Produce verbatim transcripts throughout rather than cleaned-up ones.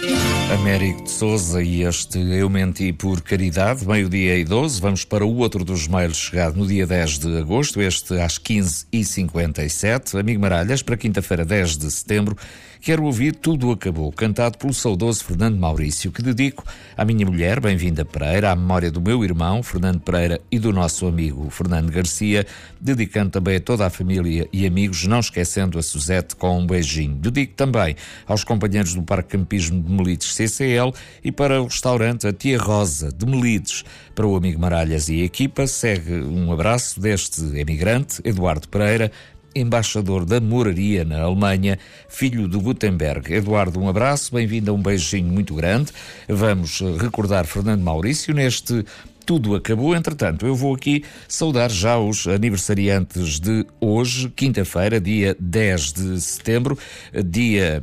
Américo de Sousa e este Eu Menti por Caridade, meio-dia e doze. Vamos para o outro dos mails chegado no dia dez de agosto, este às quinze e cinquenta e sete. Amigo Maralhas, para quinta-feira, dez de setembro, quero ouvir Tudo Acabou, cantado pelo saudoso Fernando Maurício, que dedico à minha mulher, Bem-vinda Pereira, à memória do meu irmão, Fernando Pereira, e do nosso amigo Fernando Garcia, dedicando também a toda a família e amigos, não esquecendo a Suzete com um beijinho. Dedico também aos companheiros do Parque Campismo de Melides C C L e para o restaurante A Tia Rosa de Melides. Para o amigo Maralhas e a equipa, segue um abraço deste emigrante, Eduardo Pereira, embaixador da Moraria na Alemanha, filho do Gutenberg. Eduardo, um abraço, bem-vindo a um beijinho muito grande. Vamos recordar Fernando Maurício neste Tudo Acabou. Entretanto, eu vou aqui saudar já os aniversariantes de hoje, quinta-feira, dia dez de setembro, dia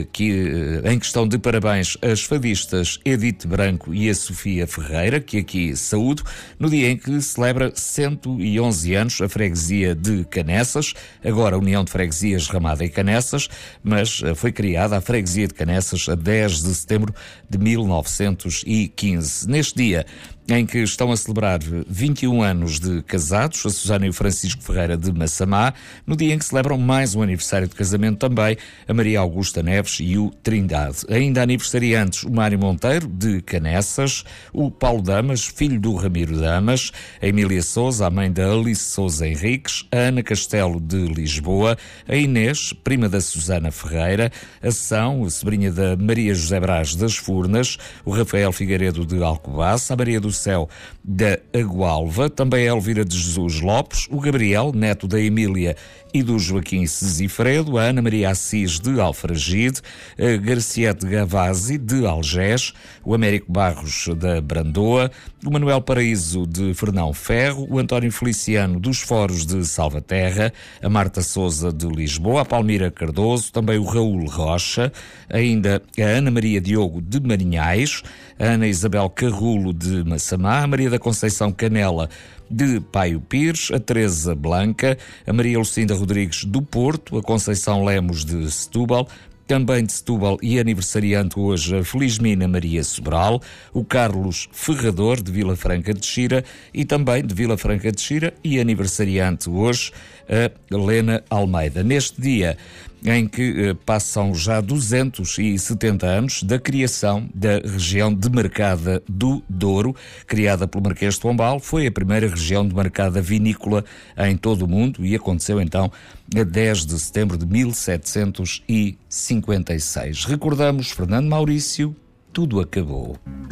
que, em questão de parabéns as fadistas Edith Branco e a Sofia Ferreira, que aqui saúdo, no dia em que celebra cento e onze anos a freguesia de Canessas, agora a União de Freguesias Ramada e Canessas, mas foi criada a freguesia de Canessas a dez de setembro de mil novecentos e quinze. Neste dia em que estão a celebrar vinte e um anos de casados, a Susana e o Francisco Ferreira de Massamá, no dia em que celebram mais um aniversário de casamento também, a Maria Augusta Neves e o Trindade. Ainda aniversariantes, o Mário Monteiro, de Canessas, o Paulo Damas, filho do Ramiro Damas, a Emília Sousa, a mãe da Alice Sousa Henriques, a Ana Castelo, de Lisboa, a Inês, prima da Susana Ferreira, a São, sobrinha da Maria José Brás das Furnas, o Rafael Figueiredo, de Alcobaça, a Maria do Céu da Agualva, também a Elvira de Jesus Lopes, o Gabriel, neto da Emília e do Joaquim Sesifredo, a Ana Maria Assis de Alfragide, a Garciete Gavazzi de Algés, o Américo Barros da Brandoa, o Manuel Paraíso de Fernão Ferro, o António Feliciano dos Foros de Salvaterra, a Marta Souza de Lisboa, a Palmira Cardoso, também o Raul Rocha, ainda a Ana Maria Diogo de Marinhais, a Ana Isabel Carrulo de Massamá, a Maria da Conceição Canela de Paio Pires, a Teresa Blanca, a Maria Lucinda Rodrigues do Porto, a Conceição Lemos de Setúbal, também de Setúbal e aniversariante hoje a Felizmina Maria Sobral, o Carlos Ferrador de Vila Franca de Xira e também de Vila Franca de Xira e aniversariante hoje a Helena Almeida. Neste dia em que eh, passam já duzentos e setenta anos da criação da região demarcada do Douro, criada pelo Marquês de Pombal, foi a primeira região demarcada vinícola em todo o mundo e aconteceu então a dez de setembro de mil setecentos e cinquenta e seis. Recordamos Fernando Maurício, Tudo Acabou.